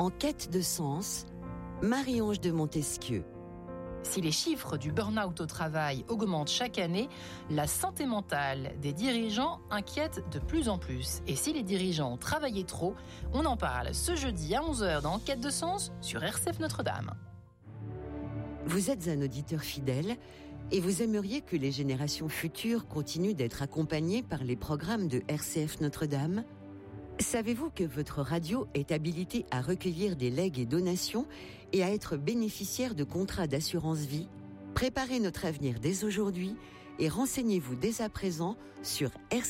En quête de sens, Marie-Ange de Montesquieu. Si les chiffres du burn-out au travail augmentent chaque année, la santé mentale des dirigeants inquiète de plus en plus. Et si les dirigeants ont travaillé trop, on en parle ce jeudi à 11h dans Enquête de sens sur RCF Notre-Dame. Vous êtes un auditeur fidèle et vous aimeriez que les générations futures continuent d'être accompagnées par les programmes de RCF Notre-Dame ? Savez-vous que votre radio est habilitée à recueillir des legs et donations et à être bénéficiaire de contrats d'assurance vie ? Préparez notre avenir dès aujourd'hui et renseignez-vous dès à présent sur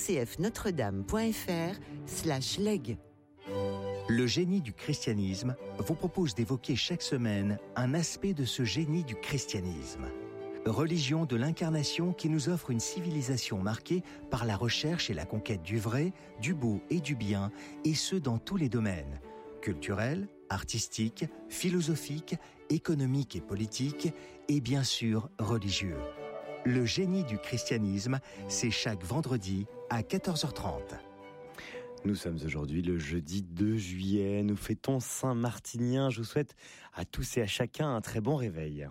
rcfnotredame.fr/leg. Le génie du christianisme vous propose d'évoquer chaque semaine un aspect de ce génie du christianisme. Religion de l'incarnation qui nous offre une civilisation marquée par la recherche et la conquête du vrai, du beau et du bien, et ce dans tous les domaines, culturels, artistiques, philosophiques, économiques et politiques, et bien sûr religieux. Le génie du christianisme, c'est chaque vendredi à 14h30. Nous sommes aujourd'hui le jeudi 2 juillet, nous fêtons Saint-Martinien. Je vous souhaite à tous et à chacun un très bon réveil.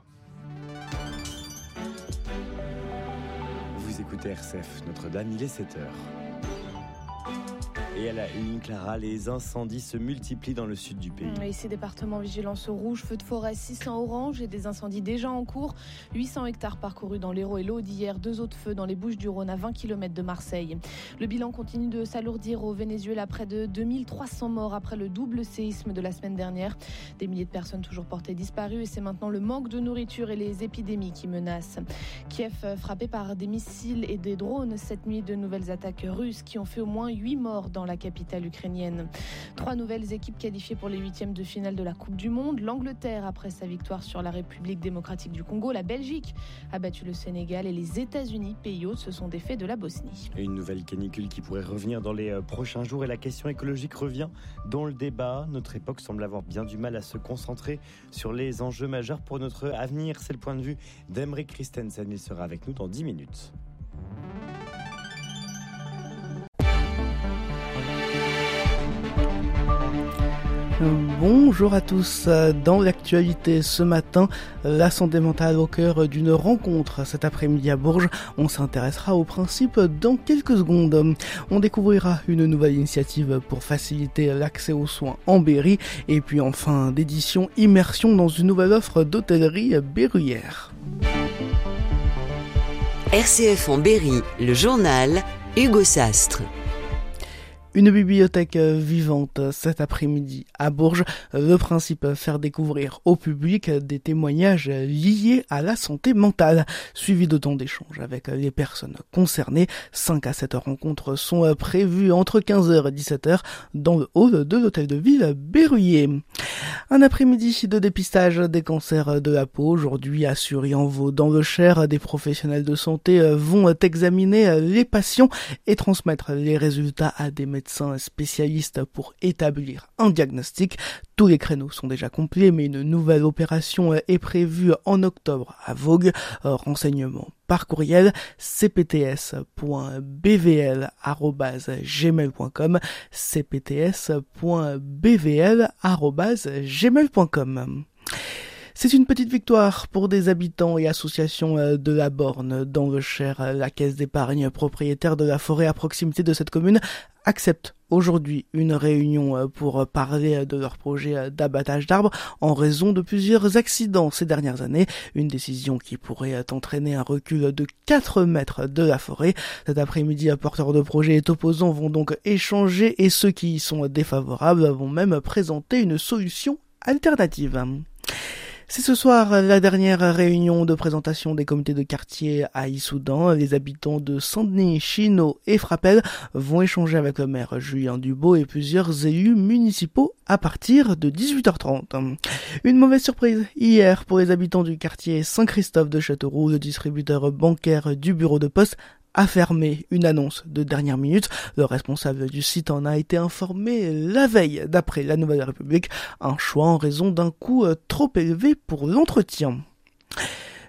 Vous écoutez RCF Notre-Dame, il est 7h. Et à la une, Clara, les incendies se multiplient dans le sud du pays. Ici, département vigilance rouge, feux de forêt 600 orange et des incendies déjà en cours. 800 hectares parcourus dans l'Hérault et l'Aude d'hier. 2 autres feux dans les Bouches-du-Rhône à 20 km de Marseille. Le bilan continue de s'alourdir au Venezuela. Près de 2300 morts après le double séisme de la semaine dernière. Des milliers de personnes toujours portées disparues et c'est maintenant le manque de nourriture et les épidémies qui menacent. Kiev frappé par des missiles et des drones cette nuit. De nouvelles attaques russes qui ont fait au moins 8 morts dans la capitale ukrainienne. 3 nouvelles équipes qualifiées pour les 8e de finale de la Coupe du Monde. L'Angleterre après sa victoire sur la République démocratique du Congo. La Belgique a battu le Sénégal et les États-Unis, pays hôtes, se sont défaits de la Bosnie. Et une nouvelle canicule qui pourrait revenir dans les prochains jours et la question écologique revient dans le débat. Notre époque semble avoir bien du mal à se concentrer sur les enjeux majeurs pour notre avenir. C'est le point de vue d'Emeric Christensen. Il sera avec nous dans 10 minutes. Bonjour à tous. Dans l'actualité ce matin, la santé mentale au cœur d'une rencontre cet après-midi à Bourges. On s'intéressera au principe dans quelques secondes. On découvrira une nouvelle initiative pour faciliter l'accès aux soins en Berry. Et puis en fin d'édition, immersion dans une nouvelle offre d'hôtellerie berruyère. RCF en Berry, le journal Hugo Sastre. Une bibliothèque vivante cet après-midi à Bourges. Le principe, faire découvrir au public des témoignages liés à la santé mentale, suivi de temps d'échanges avec les personnes concernées. 5 à 7 rencontres sont prévues entre 15h et 17h dans le hall de l'hôtel de ville Berruyer. Un après-midi de dépistage des cancers de la peau. Aujourd'hui à Sury-en-Vaud, dans le Cher, des professionnels de santé vont examiner les patients et transmettre les résultats à des médecins spécialistes pour établir un diagnostic. Tous les créneaux sont déjà complets, mais une nouvelle opération est prévue en octobre à Vogue. Renseignements par courriel cpts.bvl@gmail.com cpts.bvl@gmail.com. C'est une petite victoire pour des habitants et associations de la Borne dans le Cher. La caisse d'épargne propriétaire de la forêt à proximité de cette commune accepte aujourd'hui une réunion pour parler de leur projet d'abattage d'arbres en raison de plusieurs accidents ces dernières années. Une décision qui pourrait entraîner un recul de 4 mètres de la forêt. Cet après-midi, porteurs de projets et opposants vont donc échanger et ceux qui y sont défavorables vont même présenter une solution alternative. C'est ce soir la dernière réunion de présentation des comités de quartier à Issoudun. Les habitants de Saint-Denis, Chinot et Frappel vont échanger avec le maire Julien Dubo et plusieurs élus municipaux à partir de 18h30. Une mauvaise surprise hier pour les habitants du quartier Saint-Christophe de Châteauroux. Le distributeur bancaire du bureau de poste a fermé, une annonce de dernière minute. Le responsable du site en a été informé la veille, d'après la Nouvelle République, un choix en raison d'un coût trop élevé pour l'entretien.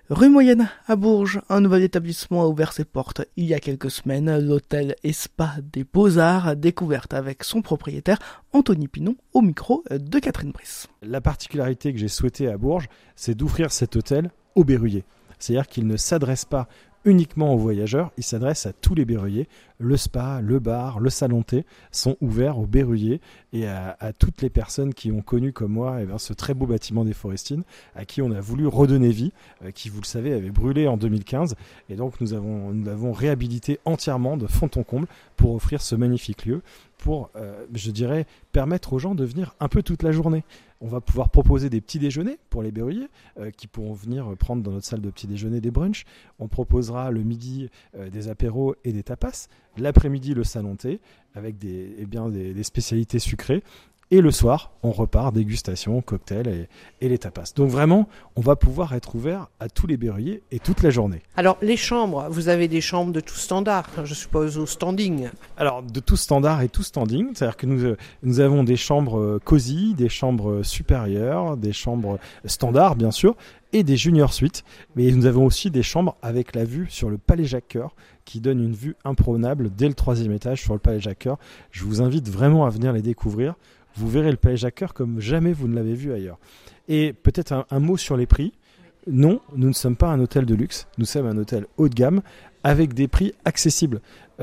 Rue Moyenne à Bourges, un nouvel établissement a ouvert ses portes il y a quelques semaines, l'hôtel et spa des Beaux-Arts, découverte avec son propriétaire Anthony Pinon au micro de Catherine Brice. La particularité que j'ai souhaité à Bourges, c'est d'ouvrir cet hôtel aux Berruyers. C'est-à-dire qu'il ne s'adresse pas uniquement aux voyageurs, il s'adresse à tous les Berruyers. Le spa, le bar, le salon thé sont ouverts aux Berruyers et à toutes les personnes qui ont connu comme moi ce très beau bâtiment des Forestines, à qui on a voulu redonner vie, qui, vous le savez, avait brûlé en 2015. Et donc nous l'avons réhabilité entièrement de fond en comble pour offrir ce magnifique lieu, pour, je dirais, permettre aux gens de venir un peu toute la journée. On va pouvoir proposer des petits déjeuners pour les Berruyers qui pourront venir prendre dans notre salle de petit déjeuner des brunchs. On proposera le midi des apéros et des tapas. L'après-midi, le salon thé avec des spécialités sucrées. Et le soir, on repart, dégustation, cocktail et les tapas. Donc vraiment, on va pouvoir être ouvert à tous les Berruyers et toute la journée. Alors, les chambres, vous avez des chambres de tout standard, je suppose, au standing. Alors, de tout standard et tout standing, c'est-à-dire que nous avons des chambres cosy, des chambres supérieures, des chambres standards, bien sûr, et des junior suites. Mais nous avons aussi des chambres avec la vue sur le Palais Jacques-Cœur, qui donne une vue imprenable dès le 3e étage sur le Palais Jacques-Cœur. Je vous invite vraiment à venir les découvrir. Vous verrez le Palais Jacques-Cœur comme jamais vous ne l'avez vu ailleurs. Et peut-être un mot sur les prix. Non, nous ne sommes pas un hôtel de luxe, nous sommes un hôtel haut de gamme avec des prix accessibles.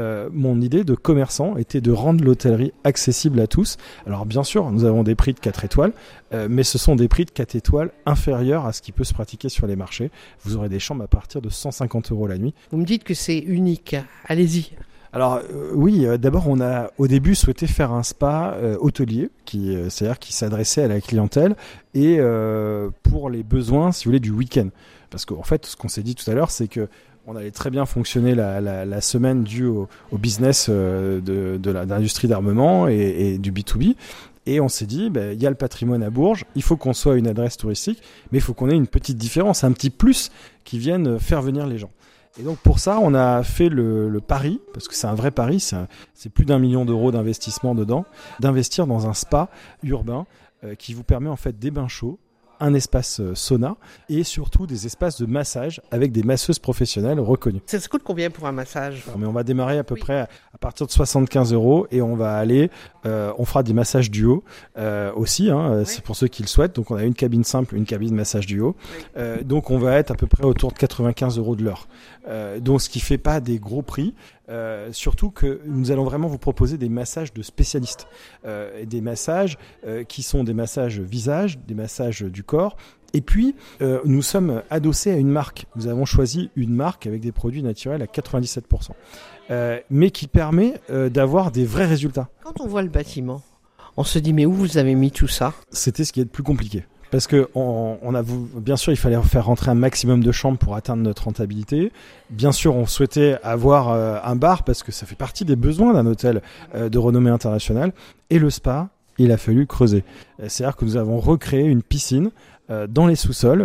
Mon idée de commerçant était de rendre l'hôtellerie accessible à tous. Alors bien sûr, nous avons des prix de 4 étoiles, mais ce sont des prix de 4 étoiles inférieurs à ce qui peut se pratiquer sur les marchés. Vous aurez des chambres à partir de 150 € la nuit. Vous me dites que c'est unique, allez-y. Alors oui, d'abord on a au début souhaité faire un spa hôtelier, c'est-à-dire qui s'adressait à la clientèle et pour les besoins, si vous voulez, du week-end. Parce qu'en fait, ce qu'on s'est dit tout à l'heure, c'est que on allait très bien fonctionner la semaine due au business de l'industrie d'armement et du B2B. Et on s'est dit, il y a le patrimoine à Bourges, il faut qu'on soit une adresse touristique, mais il faut qu'on ait une petite différence, un petit plus qui vienne faire venir les gens. Et donc pour ça, on a fait le pari, parce que c'est un vrai pari, c'est plus d'1 million d'euros d'investissement dedans, d'investir dans un spa urbain qui vous permet en fait des bains chauds, un espace sauna et surtout des espaces de massage avec des masseuses professionnelles reconnues. Ça coûte combien pour un massage ? Mais on va démarrer à peu près à partir de 75 € et on va aller, on fera des massages duo aussi, c'est pour ceux qui le souhaitent. Donc on a une cabine simple, une cabine massage duo. Donc on va être à peu près autour de 95 € de l'heure. Donc ce qui fait pas des gros prix. Surtout que nous allons vraiment vous proposer des massages de spécialistes, des massages qui sont des massages visage, des massages du corps. Et puis, nous sommes adossés à une marque. Nous avons choisi une marque avec des produits naturels à 97%, mais qui permet d'avoir des vrais résultats. Quand on voit le bâtiment, on se dit mais où vous avez mis tout ça ? C'était ce qui est le plus compliqué. Parce que bien sûr, il fallait faire rentrer un maximum de chambres pour atteindre notre rentabilité. Bien sûr, on souhaitait avoir un bar parce que ça fait partie des besoins d'un hôtel de renommée internationale. Et le spa, il a fallu creuser. C'est-à-dire que nous avons recréé une piscine dans les sous-sols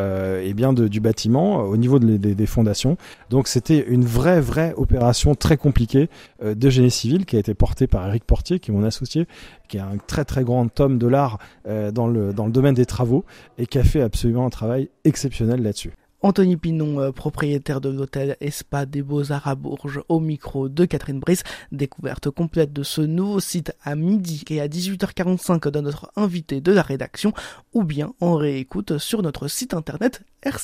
du bâtiment au niveau des fondations. Donc c'était une vraie opération très compliquée de génie civil qui a été portée par Eric Portier, qui est mon associé, qui est un très grand homme de l'art dans le domaine des travaux et qui a fait absolument un travail exceptionnel là-dessus. Anthony Pinon, propriétaire de l'hôtel et spa des Beaux-Arts à Bourges, au micro de Catherine Brice. Découverte complète de ce nouveau site à midi et à 18h45 de notre invité de la rédaction, ou bien en réécoute sur notre site internet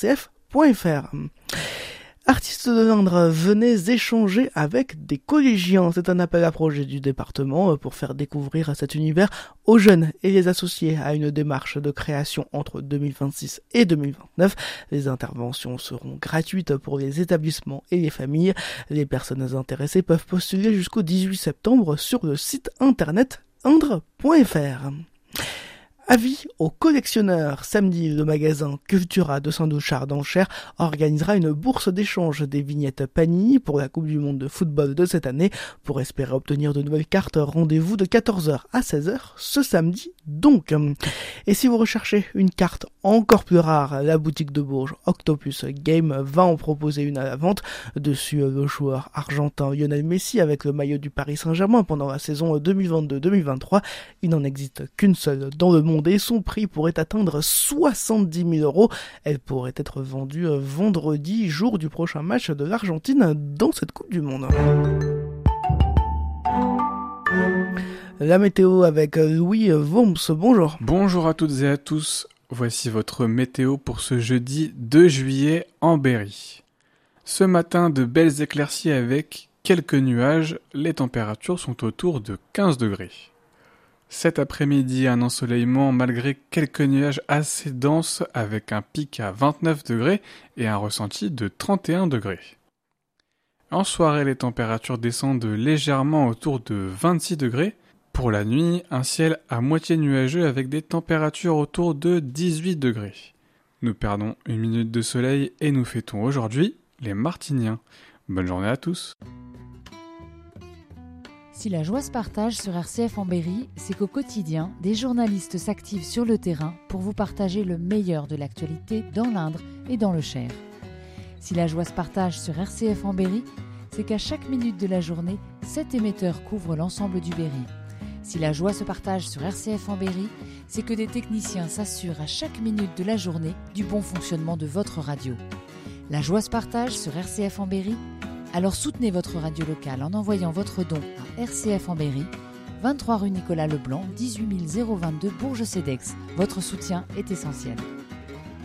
rcf.fr. Artistes de l'Indre, venez échanger avec des collégiens. C'est un appel à projet du département pour faire découvrir cet univers aux jeunes et les associer à une démarche de création entre 2026 et 2029. Les interventions seront gratuites pour les établissements et les familles. Les personnes intéressées peuvent postuler jusqu'au 18 septembre sur le site internet indre.fr. Avis aux collectionneurs. Samedi, le magasin Cultura de Saint-Douchard d'Enchères organisera une bourse d'échange des vignettes Panini pour la Coupe du Monde de football de cette année. Pour espérer obtenir de nouvelles cartes, rendez-vous de 14h à 16h ce samedi donc. Et si vous recherchez une carte encore plus rare, la boutique de Bourges Octopus Game va en proposer une à la vente. Dessus, le joueur argentin Lionel Messi avec le maillot du Paris Saint-Germain pendant la saison 2022-2023. Il n'en existe qu'une seule dans le monde et son prix pourrait atteindre 70 000 €. Elle pourrait être vendue vendredi, jour du prochain match de l'Argentine dans cette Coupe du Monde. La météo avec Louis Worms, bonjour. Bonjour à toutes et à tous, voici votre météo pour ce jeudi 2 juillet en Berry. Ce matin, de belles éclaircies avec quelques nuages, les températures sont autour de 15 degrés. Cet après-midi, un ensoleillement malgré quelques nuages assez denses avec un pic à 29 degrés et un ressenti de 31 degrés. En soirée, les températures descendent légèrement autour de 26 degrés. Pour la nuit, un ciel à moitié nuageux avec des températures autour de 18 degrés. Nous perdons une minute de soleil et nous fêtons aujourd'hui les Martiniens. Bonne journée à tous. Si la joie se partage sur RCF en Berry, c'est qu'au quotidien, des journalistes s'activent sur le terrain pour vous partager le meilleur de l'actualité dans l'Indre et dans le Cher. Si la joie se partage sur RCF en Berry, c'est qu'à chaque minute de la journée, 7 émetteurs couvrent l'ensemble du Berry. Si la joie se partage sur RCF en Berry, c'est que des techniciens s'assurent à chaque minute de la journée du bon fonctionnement de votre radio. La joie se partage sur RCF en Berry? Alors soutenez votre radio locale en envoyant votre don à RCF en Berry, 23 rue Nicolas Leblanc, 18 022 Bourges-Cedex. Votre soutien est essentiel.